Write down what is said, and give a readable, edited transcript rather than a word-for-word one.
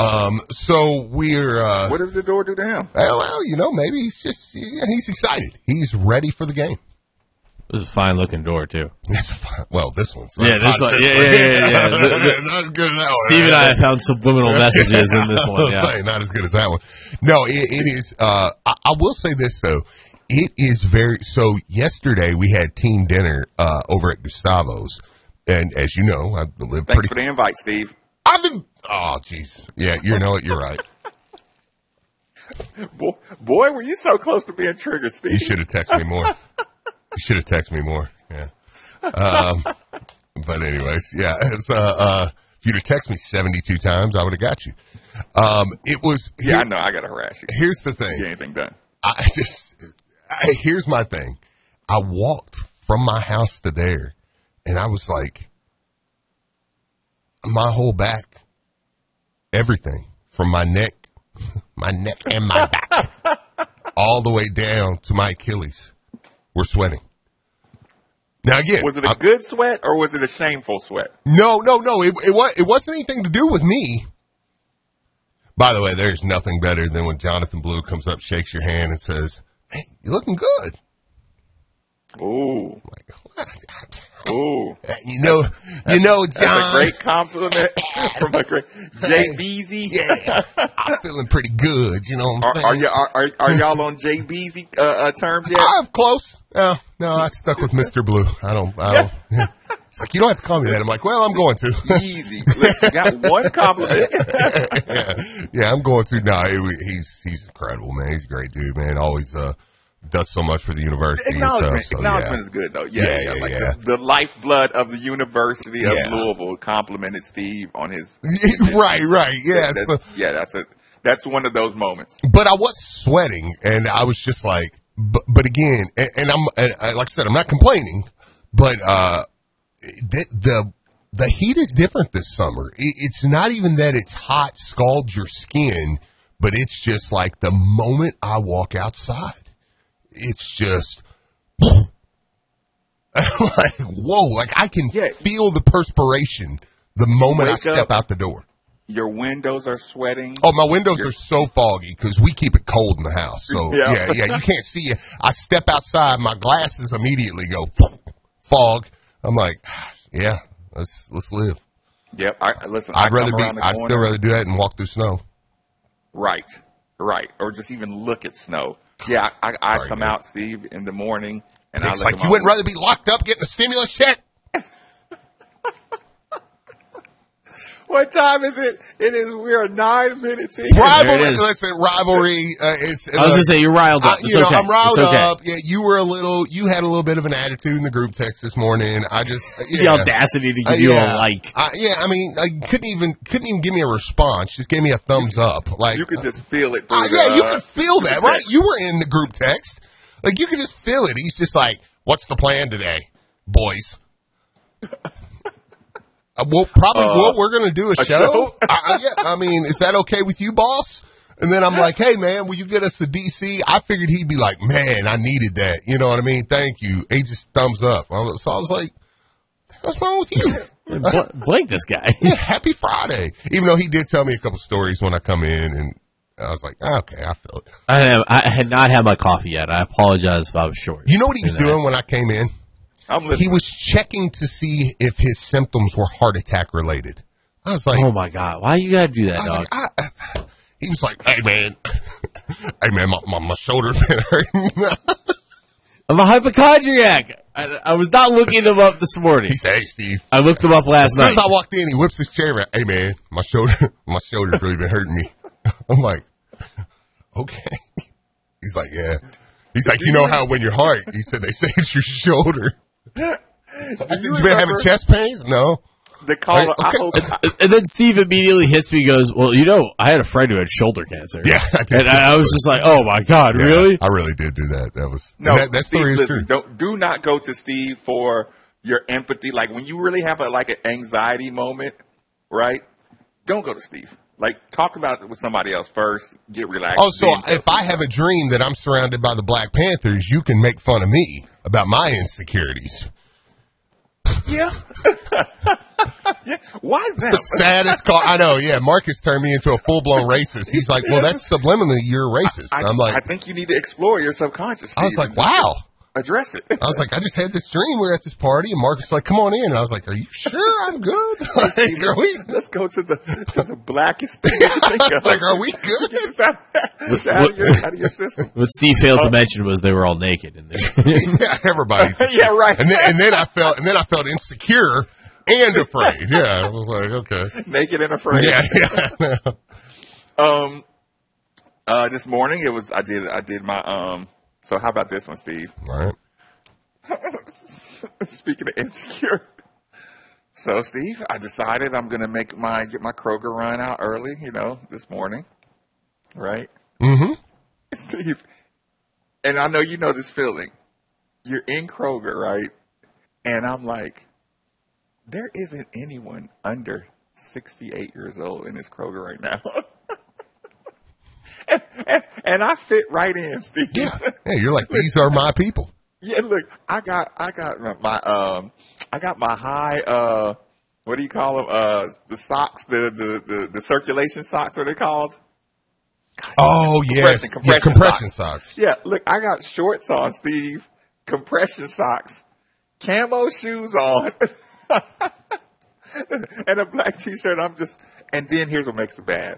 So we're, what does the door do to him? Well, maybe he's excited. He's ready for the game. This is a fine looking door too. Well, this one's not this one. Yeah. Not as good as that one. Steve and I have found subliminal messages in this one. Yeah. Not as good as that one. No, it is. I will say this though. It is so yesterday we had team dinner over at Gustavo's, and as you know, I live Thanks for the invite, Steve. Oh, jeez. Yeah, you're right. Boy, were you so close to being triggered, Steve. You should have texted me more. Yeah. But anyways, yeah. If you'd have texted me 72 times, I would have got you. It was. I know. I got to harass you. Here's the thing. Get anything done. Here's my thing. I walked from my house to there, and I was like, my whole back, everything from my neck and my back, all the way down to my Achilles, were sweating. Now again, was it a good sweat or was it a shameful sweat? No. It wasn't anything to do with me. By the way, there's nothing better than when Jonathan Blue comes up, shakes your hand, and says, "Hey, you're looking good." Ooh. Like, what? Ooh. John. That's a great compliment from a great Jay Beezy. Yeah. I'm feeling pretty good, you know what I'm saying? Are y'all on Jay Beezy terms yet? I'm close. No, I stuck with Mr. Blue. I don't. Yeah. It's like, you don't have to call me that. I'm like, well, I'm going to. Easy. Listen, got one compliment. Yeah, I'm going to. No, he's incredible, man. He's a great dude, man. Always does so much for the university. Acknowledgement is good, though. Yeah. The lifeblood of the University of Louisville complimented Steve on his. Right. Yeah. That's one of those moments. But I was sweating, and I was just like, but again, and like I said, I'm not complaining, but the heat is different this summer. It's not even that it's hot, scalds your skin, but it's just like the moment I walk outside, it's just like, whoa, like I can feel the perspiration the moment I step out the door. Your windows are sweating. Oh, my windows are so foggy because we keep it cold in the house. So yeah, you can't see it. I step outside, my glasses immediately go fog. I'm like, yeah, let's live. Yep. I'd still rather do that and walk through snow. Right. Or just even look at snow. Yeah, I come out, Steve, in the morning, and it's like you wouldn't rather be locked up getting a stimulus check. What time is it? We are 9 minutes in. Rivalry. Listen, rivalry. I was going to say, you're riled up. Okay. I'm riled up. Yeah, you had a little bit of an attitude in the group text this morning. The audacity to give you a like. I mean, I couldn't even give me a response. Just gave me a thumbs up. Like you could just feel it. You could feel that, right? You were in the group text. Like you could just feel it. He's just like, "What's the plan today, boys?" We're going to do a show. I mean, is that okay with you, boss? And then I'm like, hey, man, will you get us to D.C.? I figured he'd be like, man, I needed that. You know what I mean? Thank you. He just thumbs up. So I was like, what's wrong with you? Blake this guy. Yeah, happy Friday. Even though he did tell me a couple stories when I come in, and I was like, okay, I feel it. I had not had my coffee yet. I apologize if I was short. You know what he was doing when I came in? He was checking to see if his symptoms were heart attack related. I was like, oh my God, why you got to do that, dog? He was like, hey man, my shoulder's been hurting. I'm a hypochondriac. I was not looking them up this morning. He said, hey Steve. I looked them up last night. As soon as I walked in, he whips his chair around. Hey man, my shoulder's really been hurting me. I'm like, okay. He's like, yeah. He's like, you know how when your heart, he said, they say it's your shoulder. I said, you been having chest pains? No. The caller, and then Steve immediately hits me and goes, well, I had a friend who had shoulder cancer. Yeah, I did. And I was just like, oh my God, really? I really did do that. That Steve, story is true. Do not go to Steve for your empathy. Like when you really have an anxiety moment, right? Don't go to Steve. Like, talk about it with somebody else first. Get relaxed. Oh, so if I have a dream that I'm surrounded by the Black Panthers, you can make fun of me about my insecurities. Yeah. Yeah. Why It's them? the saddest call. I know, yeah. Marcus turned me into a full-blown racist. He's like, well, that's subliminally you're racist. I'm like, I think you need to explore your subconscious. I was like, wow. Address it. I was like, I just had this dream. We were at this party, and Marcus was like, come on in. And I was like, are you sure I'm good? Like, are we? Let's go to the blackest thing you can think I was of. like, are we good? Get this out of your system. What Steve failed to mention was they were all naked in there. Yeah, everybody. Yeah, right. And then I felt insecure and afraid. Yeah, I was like, okay. Naked and afraid. Yeah. This morning I did my so how about this one, Steve? All right. Speaking of insecure. So Steve, I decided I'm gonna get my Kroger run out early, this morning. Right? Mm-hmm. Steve, and I know you know this feeling. You're in Kroger, right? And I'm like, there isn't anyone under 68 years old in this Kroger right now. and I fit right in, Steve. Yeah. Hey, you're like, these are my people. Yeah, look, I got my high what do you call them? The socks, the circulation socks, what are they called? Gosh, Oh, yes. Compression socks. Yeah, look, I got shorts on, Steve, compression socks, camo shoes on, and a black t-shirt. And then here's what makes it bad.